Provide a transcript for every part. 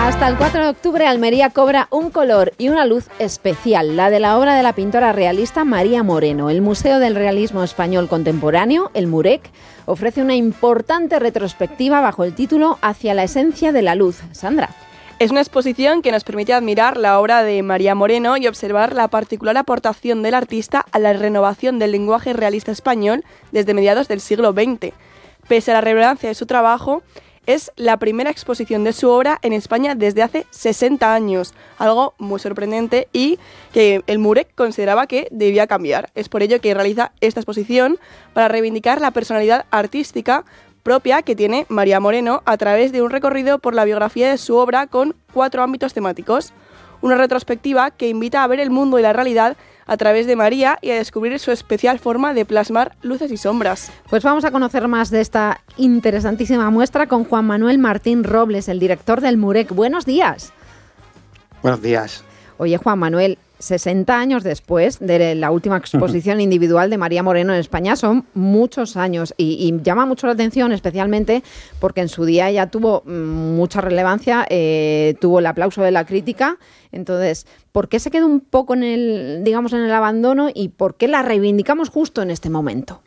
Hasta el 4 de octubre, Almería cobra un color y una luz especial, la de la obra de la pintora realista María Moreno. El Museo del Realismo Español Contemporáneo, el MUREC, ofrece una importante retrospectiva bajo el título Hacia la esencia de la luz. Sandra. Es una exposición que nos permite admirar la obra de María Moreno y observar la particular aportación del artista a la renovación del lenguaje realista español desde mediados del siglo XX. Pese a la relevancia de su trabajo, es la primera exposición de su obra en España desde hace 60 años, algo muy sorprendente y que el MUREC consideraba que debía cambiar. Es por ello que realiza esta exposición para reivindicar la personalidad artística propia que tiene María Moreno a través de un recorrido por la biografía de su obra con 4 ámbitos temáticos. Una retrospectiva que invita a ver el mundo y la realidad a través de María y a descubrir su especial forma de plasmar luces y sombras. Pues vamos a conocer más de esta interesantísima muestra con Juan Manuel Martín Robles, el director del MUREC. Buenos días. Buenos días. Oye, Juan Manuel, 60 años después de la última exposición individual de María Moreno en España, son muchos años y llama mucho la atención, especialmente porque en su día ella tuvo mucha relevancia, tuvo el aplauso de la crítica. Entonces, ¿por qué se quedó un poco en el abandono y por qué la reivindicamos justo en este momento?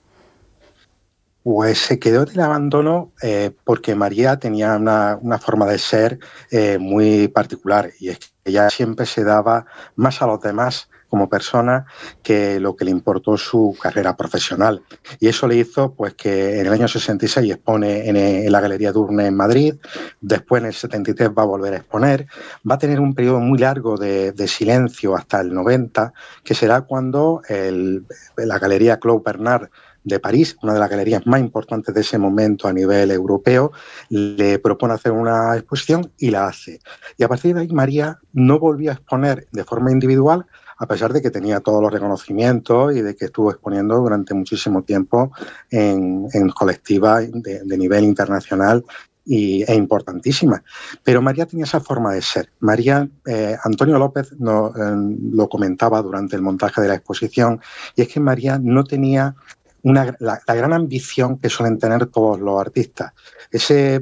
Pues se quedó en el abandono porque María tenía una forma de ser muy particular, y es que ella siempre se daba más a los demás como persona que lo que le importó su carrera profesional. Y eso le hizo pues que en el año 66 expone en la Galería Durne en Madrid, después en el 73 va a volver a exponer, va a tener un periodo muy largo de silencio hasta el 90, que será cuando la Galería Claude Bernard de París, una de las galerías más importantes de ese momento a nivel europeo, le propone hacer una exposición y la hace. Y a partir de ahí María no volvió a exponer de forma individual, a pesar de que tenía todos los reconocimientos y de que estuvo exponiendo durante muchísimo tiempo en colectiva de nivel internacional e importantísima. Pero María tenía esa forma de ser. María, Antonio López lo comentaba durante el montaje de la exposición, y es que María no tenía la gran ambición que suelen tener todos los artistas. Ese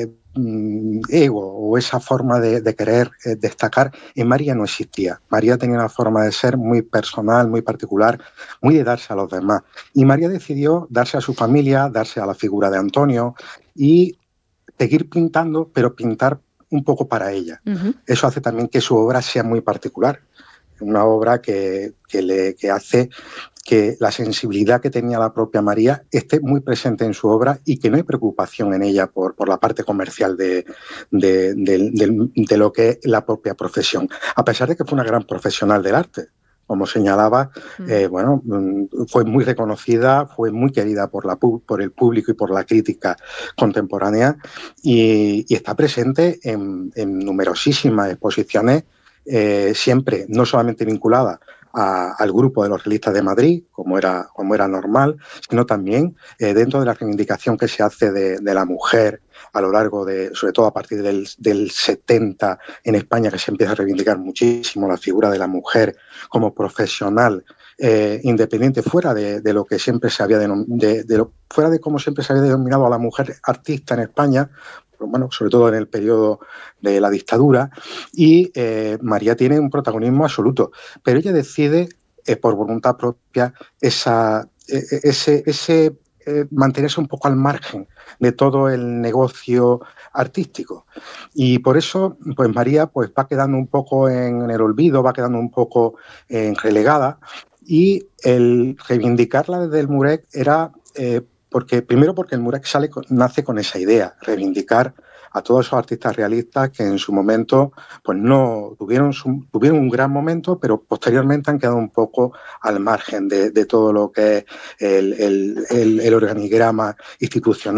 ego o esa forma de querer destacar en María no existía. María tenía una forma de ser muy personal, muy particular, muy de darse a los demás. Y María decidió darse a su familia, darse a la figura de Antonio y seguir pintando, pero pintar un poco para ella. Uh-huh. Eso hace también que su obra sea muy particular. Una obra que hace que la sensibilidad que tenía la propia María esté muy presente en su obra y que no hay preocupación en ella por la parte comercial de lo que es la propia profesión, a pesar de que fue una gran profesional del arte. Como señalaba, fue muy reconocida, fue muy querida por el público y por la crítica contemporánea, y está presente en numerosísimas exposiciones, siempre no solamente vinculada al grupo de los realistas de Madrid, como era normal, sino también dentro de la reivindicación que se hace de la mujer a lo largo sobre todo a partir del 70 en España, que se empieza a reivindicar muchísimo la figura de la mujer como profesional independiente, fuera de lo que siempre se había fuera de cómo siempre se había denominado a la mujer artista en España, sobre todo en el periodo de la dictadura, y María tiene un protagonismo absoluto, pero ella decide por voluntad propia mantenerse un poco al margen de todo el negocio artístico, y por eso pues María pues va quedando un poco en el olvido, va quedando un poco relegada, y el reivindicarla desde el MUREC era porque el MUREC nace con esa idea, reivindicar a todos esos artistas realistas que en su momento pues no tuvieron un gran momento, pero posteriormente han quedado un poco al margen de todo lo que es el organigrama institucional